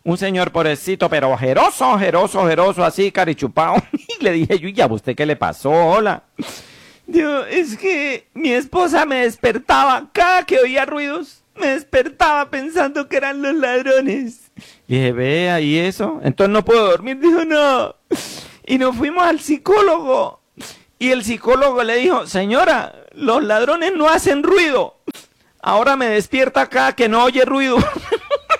Un señor pobrecito, pero ojeroso, ojeroso, ojeroso, así, carichupado. Y le dije yo, ¿y a usted qué le pasó? Hola. Dios, es que mi esposa me despertaba cada que oía ruidos. Me despertaba pensando que eran los ladrones. Y dije, vea, ¿y eso? Entonces no puedo dormir. Dijo, no. Y nos fuimos al psicólogo. Y el psicólogo le dijo, señora, los ladrones no hacen ruido. Ahora me despierta acá que no oye ruido.